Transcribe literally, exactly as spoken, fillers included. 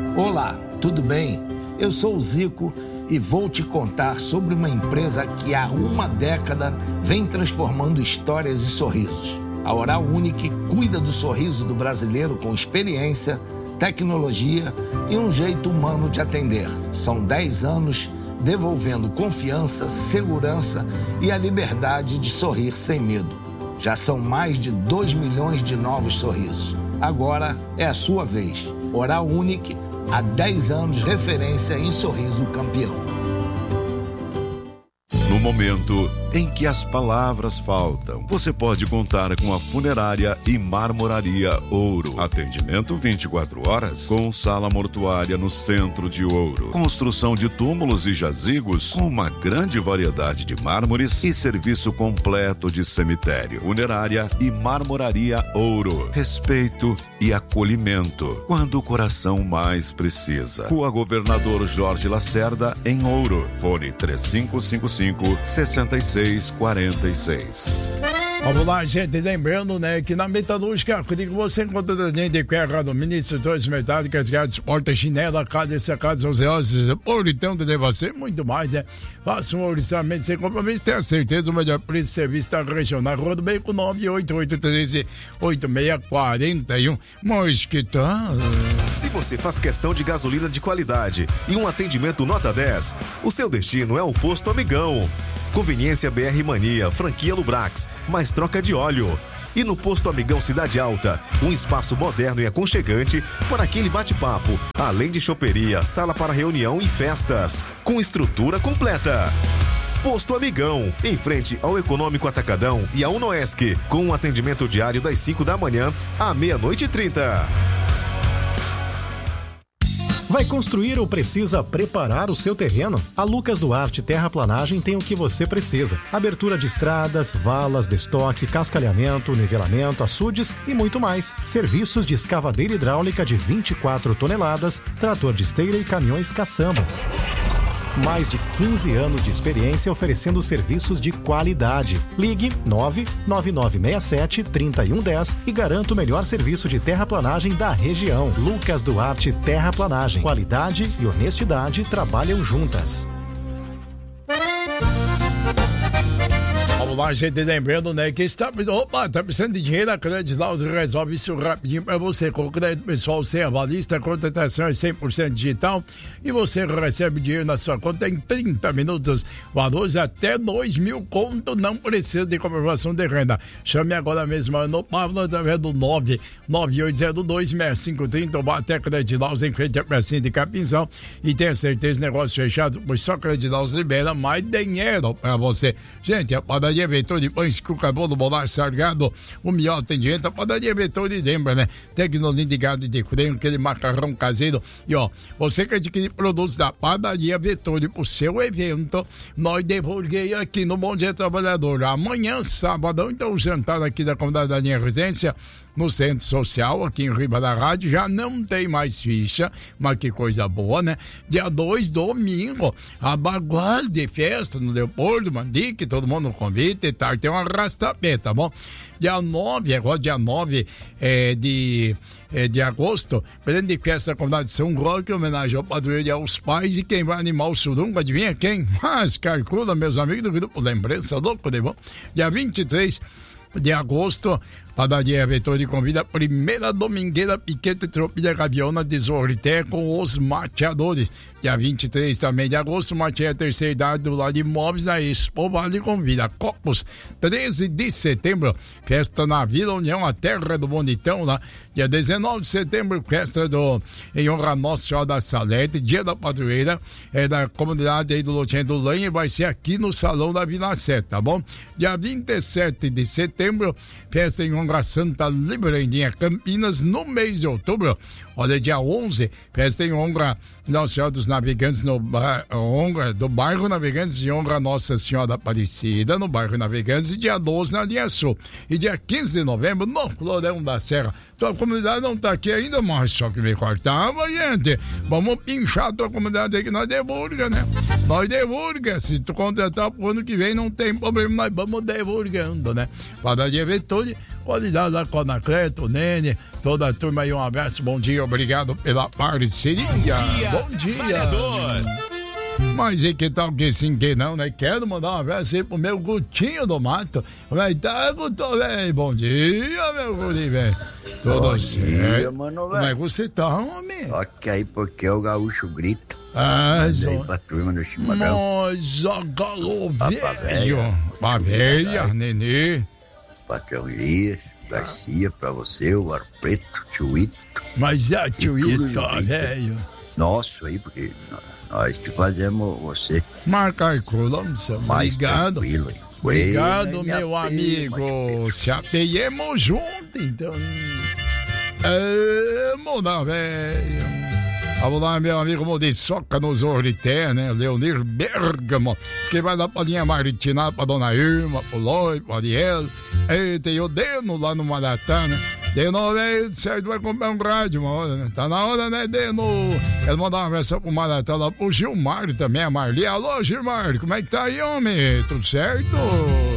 Olá, tudo bem? Eu sou o Zico e vou te contar sobre uma empresa que há uma década vem transformando histórias e sorrisos. A Oral Unique cuida do sorriso do brasileiro com experiência, tecnologia e um jeito humano de atender. São dez anos devolvendo confiança, segurança e a liberdade de sorrir sem medo. Já são mais de dois milhões de novos sorrisos. Agora é a sua vez. Oral Unique, há dez anos, referência em sorriso campeão. No momento em que as palavras faltam, você pode contar com a Funerária e Marmoraria Ouro. Atendimento vinte e quatro horas, com sala mortuária no centro de Ouro. Construção de túmulos e jazigos com uma grande variedade de mármores e serviço completo de cemitério. Funerária e Marmoraria Ouro. Respeito e acolhimento quando o coração mais precisa. Rua Governador Jorge Lacerda, em Ouro. Fone três cinco cinco cinco, seis seis quatro seis. Vamos lá, gente, lembrando, né, que na Metalúrgica Acrílico você encontra dentro de ferro, alumínio, estruturas metálicas, grades, portas, chinela, cadeias, sacadas, onze ossos, politão de elevação e muito mais, né? Faça um orçamento sem compromisso, tenha certeza, o melhor preço de serviço da região, na Rua do Meio, com nove oito oito três oito seis quatro um. Mas que tal? Se você faz questão de gasolina de qualidade e um atendimento nota dez, o seu destino é o Posto Amigão. Conveniência B R Mania, franquia Lubrax, mais troca de óleo. E no Posto Amigão Cidade Alta, um espaço moderno e aconchegante para aquele bate-papo, além de choperia, sala para reunião e festas, com estrutura completa. Posto Amigão, em frente ao Econômico Atacadão e à Unoesc, com um atendimento diário das cinco da manhã à meia-noite e trinta. Vai construir ou precisa preparar o seu terreno? A Lucas Duarte Terraplanagem tem o que você precisa. Abertura de estradas, valas, destoque, cascalhamento, nivelamento, açudes e muito mais. Serviços de escavadeira hidráulica de vinte e quatro toneladas, trator de esteira e caminhões caçamba. Mais de quinze anos de experiência oferecendo serviços de qualidade. Ligue nove nove nove seis sete, três um um zero e garanta o melhor serviço de terraplanagem da região. Lucas Duarte Terraplanagem. Qualidade e honestidade trabalham juntas. Vamos lá, gente, lembrando, né, que está, opa, tá precisando de dinheiro, a Credital resolve isso rapidinho para você, com crédito pessoal sem avalista, a contratação é cem por cento digital e você recebe dinheiro na sua conta em trinta minutos, valores até dois mil conto, não precisa de comprovação de renda. Chame agora mesmo no Pablo através do nove nove oito zero dois, seis cinco três zero, ou até Credital em frente à pracinha de Capinzão e tenha certeza, negócio fechado, pois só Credital libera mais dinheiro para você. Gente, a padaria Vetor de Pães, Cuca, Bolo, Bolacha, Salgado, o melhor atendimento, a padaria Vetor de lembra, né? Tecnologia de gado e de creme, aquele macarrão caseiro. E ó, você que adquire produtos da padaria Vetor pro seu evento, nós divulguei aqui no Bom Dia Trabalhador. Amanhã, sábado, então o jantar aqui da comunidade da linha Residência, no Centro Social, aqui em Riba da Rádio, já não tem mais ficha, mas que coisa boa, né? Dia dois, domingo, a bagual de festa no Leopoldo Mandique, todo mundo convite e tal, tem um arrastapé, tá bom? Dia nove, agora dia nove é, de, é, de agosto, grande festa da comunidade de São Roque, homenagem ao padroeiro e aos pais, e quem vai animar o surungo, adivinha quem? Mas calcula, meus amigos do grupo Lembrança, louco de bom? Dia vinte e três de agosto, Padaria Vetor de convida a primeira domingueira Piquete Tropilha Gaviona de Zorité com os mateadores. Dia vinte e três também de agosto, mateia terceira idade do lado de imóveis da Expo Vale convida. Copos, treze de setembro, festa na Vila União, a terra do Bonitão lá. Dia dezenove de setembro, festa do, em honra a Nossa Senhora da Salete, dia da padroeira, é da comunidade aí do Lotinho do Lanha, vai ser aqui no Salão da Vila Sete, tá bom? Dia vinte e sete de setembro, festa em honra a Santa Librandinha Campinas, no mês de outubro. Olha, dia onze, festa em honra Nossa Senhora dos Navegantes, no ba... honra do bairro Navegantes, em honra a Nossa Senhora Aparecida, no bairro Navegantes, e dia doze na linha Sul. E dia quinze de novembro, no Florão da Serra. Tua comunidade não tá aqui ainda, mas só que me cortava, gente. Vamos pinchar a tua comunidade aí que nós divulga, né? Nós divulga. Se tu contratar pro ano que vem, não tem problema, nós vamos divulgando, né? Padaria Vettori, qualidade da Conacleto, o Nene, toda a turma aí, um abraço, bom dia, obrigado pela parceria. Bom dia, bom dia. Mas e que tal que sim, que não, né? Quero mandar um abraço aí pro meu Gutinho do Mato. Como é que tá, Guto, velho? Bom dia, meu guri, velho. Tudo certo? Dia, mano, como é que você tá, homem? Ok, aí porque o gaúcho grita. Ah, aí pra turma do chimarrão. Mas a galo velho. Pra velha, nenê. Patrão Elias, Garcia, pra você, o Ar Preto, Tchuito. Mas a Tchuito, velho. Nossa, aí, porque... Nós que fazemos você. Marcar colônia, obrigado. Obrigado, meu amigo. Se apeemos junto, então. Vamos lá, velho. Vamos lá, meu amigo Modiçoca nos Orité, né? Leonir Bergamo. Diz que vai dar pra linha maritina pra dona Irma, pro Loi, pro Ariel. E tem o Deno lá no Maratá, né? Deno, velho, certo, vai comprar um rádio uma hora, né? Tá na hora, né, Deno? Quero mandar uma versão pro Maratá lá pro Gilmar também, a Marli. Alô, Gilmar, como é que tá aí, homem? Tudo certo?